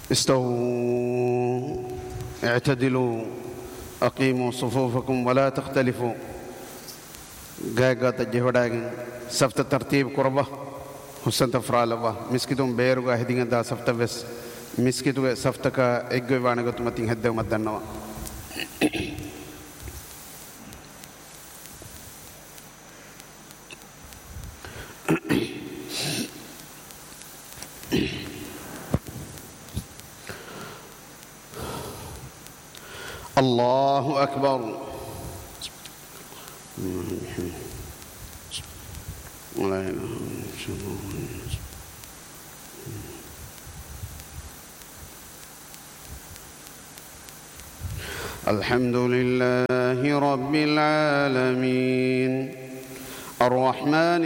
استووا اعتدلوا أقيموا صفوفكم ولا تختلفوا. جاءت الجهوداً سفت ترتيب قربة حسن تفرالبا مسكتم بيرغا هدين دا سفت بس مسكتو سفتك إجوا وانغت متين هدا مدنوا. الله أكبر. الحمد لله رب العالمين الرحمن